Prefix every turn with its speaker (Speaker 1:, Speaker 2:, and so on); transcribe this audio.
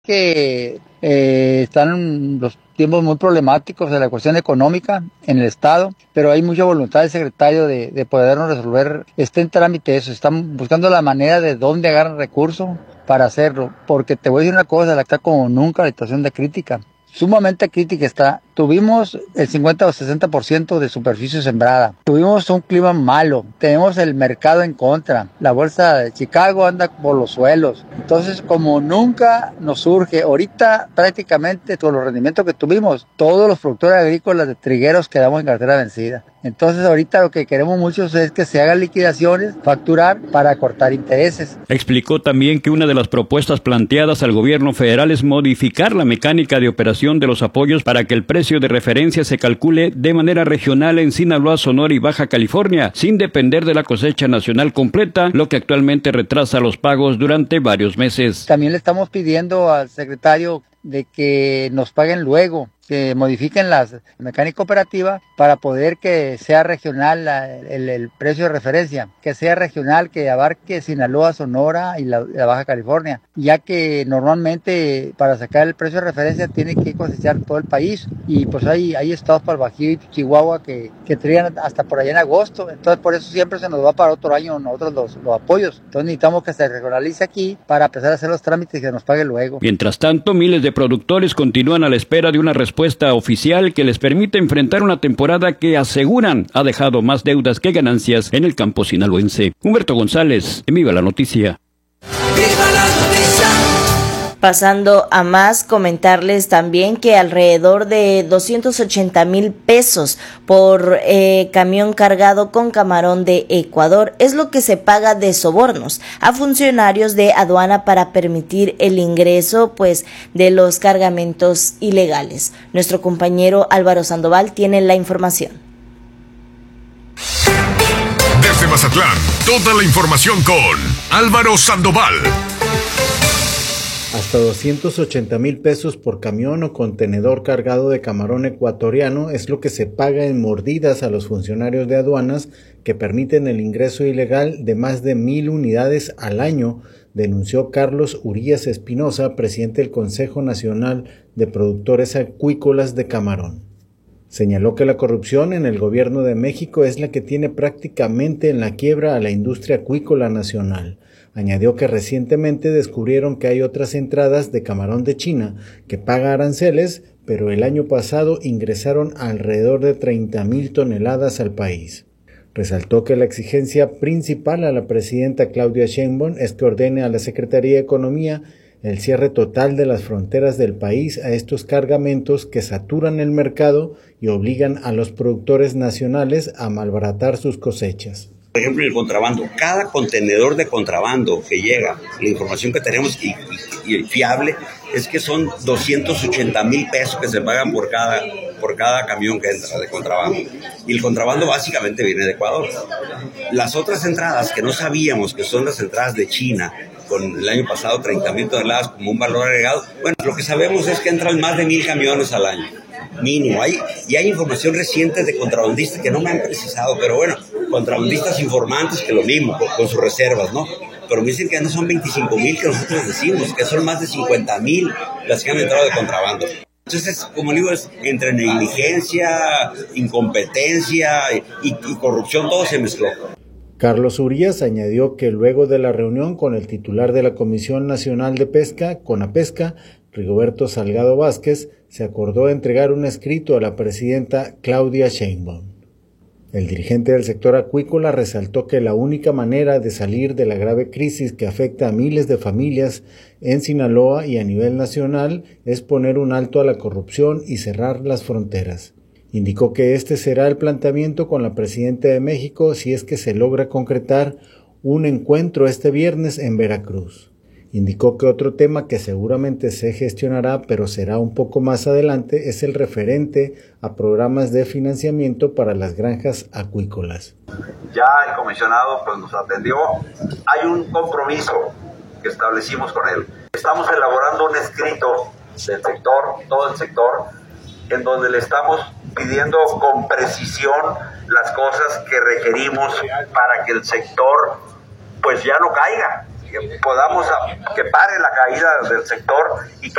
Speaker 1: Que están los tiempos muy problemáticos de la cuestión económica en el Estado, pero hay mucha voluntad del secretario de podernos resolver en trámite eso. Están buscando la manera de dónde agarran recursos para hacerlo, porque te voy a decir una cosa, la está como nunca la situación de crítica. Sumamente crítica está. Tuvimos el 50 o 60% de superficie sembrada. Tuvimos un clima malo. Tenemos el mercado en contra. La bolsa de Chicago anda por los suelos. Entonces, como nunca nos surge, ahorita prácticamente todos los rendimientos que tuvimos, todos los productores agrícolas de trigueros quedamos en cartera vencida. Entonces, ahorita lo que queremos muchos es que se hagan liquidaciones, facturar para cortar intereses.
Speaker 2: Explicó también que una de las propuestas planteadas al gobierno federal es modificar la mecánica de operación de los apoyos para que el precio de referencia se calcule de manera regional en Sinaloa, Sonora y Baja California, sin depender de la cosecha nacional completa, lo que actualmente retrasa los pagos durante varios meses.
Speaker 1: También le estamos pidiendo al secretario de que nos paguen luego, que modifiquen la mecánica operativa para poder que sea regional el precio de referencia, que sea regional, que abarque Sinaloa, Sonora y la Baja California, ya que normalmente para sacar el precio de referencia tiene que cosechar todo el país y pues hay estados para el Bajío y Chihuahua que traían hasta por allá en agosto, entonces por eso siempre se nos va para otro año nosotros los apoyos, entonces necesitamos que se regionalice aquí para empezar a hacer los trámites y que nos pague luego.
Speaker 2: Mientras tanto, miles de productores continúan a la espera de una respuesta oficial que les permita enfrentar una temporada que aseguran ha dejado más deudas que ganancias en el campo sinaloense. Humberto González, en Viva la Noticia.
Speaker 3: ¡Viva la noticia!
Speaker 4: Pasando a más, comentarles también que alrededor de 280,000 pesos por camión cargado con camarón de Ecuador es lo que se paga de sobornos a funcionarios de aduana para permitir el ingreso de los cargamentos ilegales. Nuestro compañero Álvaro Sandoval tiene la información.
Speaker 5: Desde Mazatlán, toda la información con Álvaro Sandoval.
Speaker 6: Hasta 280,000 pesos por camión o contenedor cargado de camarón ecuatoriano es lo que se paga en mordidas a los funcionarios de aduanas que permiten el ingreso ilegal de más de 1,000 unidades al año, denunció Carlos Urías Espinosa, presidente del Consejo Nacional de Productores Acuícolas de Camarón. Señaló que la corrupción en el gobierno de México es la que tiene prácticamente en la quiebra a la industria acuícola nacional. Añadió que recientemente descubrieron que hay otras entradas de camarón de China que paga aranceles, pero el año pasado ingresaron alrededor de 30,000 toneladas al país. Resaltó que la exigencia principal a la presidenta Claudia Sheinbaum es que ordene a la Secretaría de Economía el cierre total de las fronteras del país a estos cargamentos que saturan el mercado y obligan a los productores nacionales a malbaratar sus cosechas.
Speaker 7: Por ejemplo, el contrabando, cada contenedor de contrabando que llega, la información que tenemos y fiable es que son 280,000 pesos que se pagan por cada camión que entra de contrabando. Y el contrabando básicamente viene de Ecuador. Las otras entradas que no sabíamos que son las entradas de China, con el año pasado 30,000 toneladas como un valor agregado, bueno, lo que sabemos es que entran más de 1,000 camiones al año. Mínimo. Hay información reciente de contrabandistas que no me han precisado, pero bueno, contrabandistas informantes que lo mismo, con sus reservas, ¿no? Pero me dicen que no son 25,000 que nosotros decimos, que son más de 50,000 las que han entrado de contrabando. Entonces, como digo, es entre negligencia, incompetencia y corrupción, todo se mezcló.
Speaker 6: Carlos Urías añadió que luego de la reunión con el titular de la Comisión Nacional de Pesca, CONAPESCA, Rigoberto Salgado Vázquez, se acordó entregar un escrito a la presidenta Claudia Sheinbaum. El dirigente del sector acuícola resaltó que la única manera de salir de la grave crisis que afecta a miles de familias en Sinaloa y a nivel nacional es poner un alto a la corrupción y cerrar las fronteras. Indicó que este será el planteamiento con la presidenta de México si es que se logra concretar un encuentro este viernes en Veracruz. Indicó que otro tema que seguramente se gestionará, pero será un poco más adelante, es el referente a programas de financiamiento para las granjas acuícolas.
Speaker 8: Ya el comisionado nos atendió. Hay un compromiso que establecimos con él. Estamos elaborando un escrito del sector, todo el sector, en donde le estamos pidiendo con precisión las cosas que requerimos para que el sector pues ya no caiga. podamos que pare la caída del sector y que